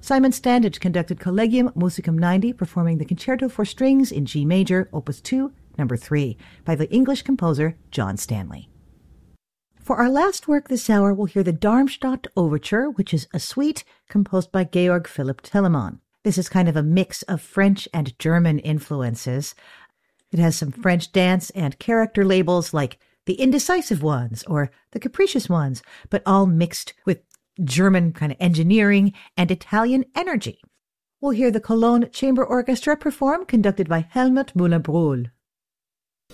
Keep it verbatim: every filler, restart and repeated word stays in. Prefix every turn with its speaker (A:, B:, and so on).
A: Simon Standage conducted Collegium Musicum ninety, performing the Concerto for Strings in G major, Opus two, number three, by the English composer John Stanley. For our last work this hour, we'll hear the Darmstadt Overture, which is a suite composed by Georg Philipp Telemann. This is kind of a mix of French and German influences. It has some French dance and character labels like the Indecisive Ones or the Capricious Ones, but all mixed with German kind of engineering and Italian energy. We'll hear the Cologne Chamber Orchestra perform, conducted by Helmut Müller-Brühl.